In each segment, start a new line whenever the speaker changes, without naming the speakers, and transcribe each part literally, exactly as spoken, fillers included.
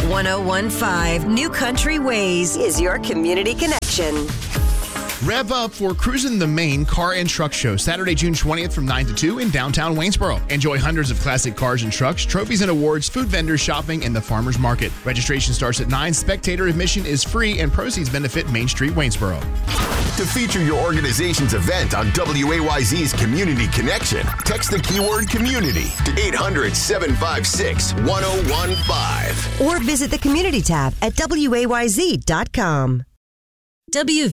ten fifteen New Country Ways is your community connection.
Rev up for Cruisin' the Maine Car and Truck Show, Saturday, June twentieth from nine to two in downtown Waynesboro. Enjoy hundreds of classic cars and trucks, trophies and awards, food vendors, shopping, and the farmer's market. Registration starts at nine. Spectator admission is free, and proceeds benefit Main Street, Waynesboro.
To feature your organization's event on W A Y Z's Community Connection, text the keyword community to eight hundred, seven five six, one oh one five.
Or visit the community tab at W A Y Z dot com. W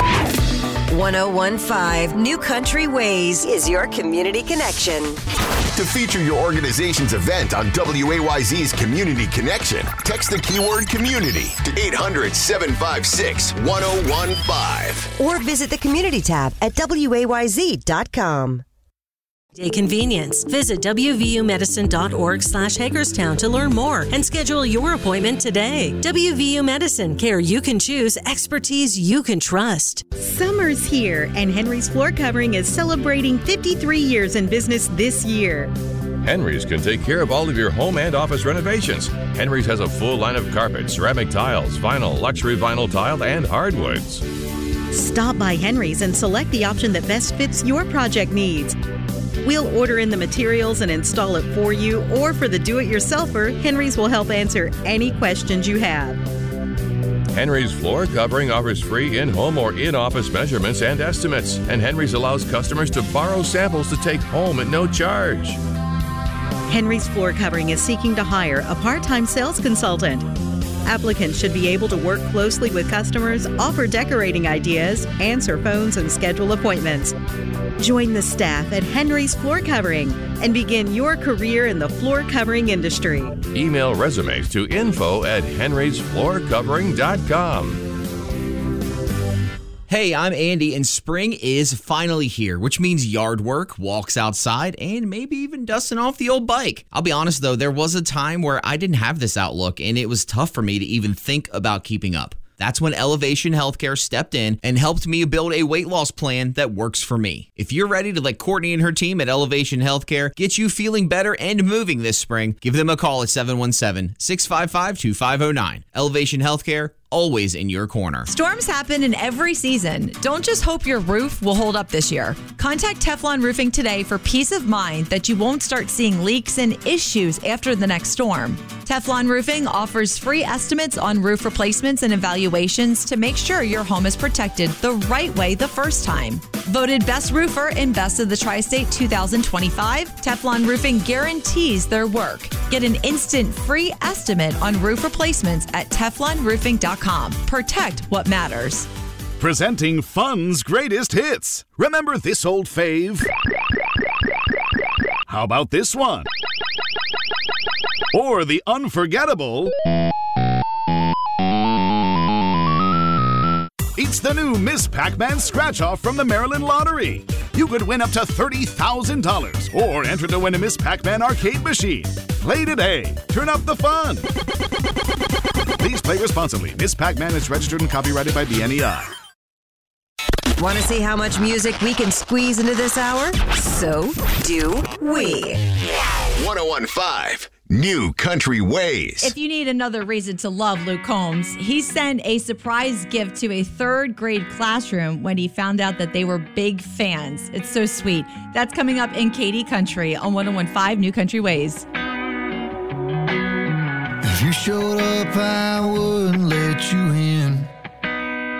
ten fifteen New Country Ways is your community connection.
To feature your organization's event on W A Y Z's Community Connection, text the keyword community to eight hundred, seven five six, one oh one five.
Or visit the community tab at W A Y Z dot com.
Day convenience. Visit W V U medicine dot org slash Hagerstown to learn more and schedule your appointment today. W V U Medicine, care you can choose, expertise you can trust.
Summer's here, and Henry's Floor Covering is celebrating fifty-three years in business this year.
Henry's can take care of all of your home and office renovations. Henry's has a full line of carpet, ceramic tiles, vinyl, luxury vinyl tile, and hardwoods.
Stop by Henry's and select the option that best fits your project needs. We'll order in the materials and install it for you, or for the do-it-yourselfer, Henry's will help answer any questions you have.
Henry's Floor Covering offers free in-home or in-office measurements and estimates, and Henry's allows customers to borrow samples to take home at no charge.
Henry's Floor Covering is seeking to hire a part-time sales consultant. Applicants should be able to work closely with customers, offer decorating ideas, answer phones, and schedule appointments. Join the staff at Henry's Floor Covering and begin your career in the floor covering industry.
Email resumes to info at henrys floor covering dot com.
Hey, I'm Andy, and spring is finally here, which means yard work, walks outside, and maybe even dusting off the old bike. I'll be honest, though, there was a time where I didn't have this outlook, and it was tough for me to even think about keeping up. That's when Elevation Healthcare stepped in and helped me build a weight loss plan that works for me. If you're ready to let Courtney and her team at Elevation Healthcare get you feeling better and moving this spring, give them a call at seven one seven, six five five, two five zero nine. Elevation Healthcare, always in your corner.
Storms happen in every season. Don't just hope your roof will hold up this year. Contact Teflon Roofing today for peace of mind that you won't start seeing leaks and issues after the next storm. Teflon Roofing offers free estimates on roof replacements and evaluations to make sure your home is protected the right way the first time. Voted Best Roofer in Best of the Tri-State two thousand twenty-five, Teflon Roofing guarantees their work. Get an instant free estimate on roof replacements at teflon roofing dot com. Protect what matters.
Presenting Fun's greatest hits. Remember this old fave? How about this one? Or the unforgettable... It's the new Miss Pac-Man Scratch-Off from the Maryland Lottery. You could win up to thirty thousand dollars or enter to win a Miss Pac-Man arcade machine. Play today. Turn up the fun. Please play responsibly. Miss Pac-Man is registered and copyrighted by B N E I.
Want to see how much music we can squeeze into this hour? So do we.
ten fifteen New Country Ways.
If you need another reason to love Luke Combs, he sent a surprise gift to a third grade classroom when he found out that they were big fans. It's so sweet. That's coming up in Katy Country on ten fifteen New Country Ways.
If you showed up, I wouldn't let you in.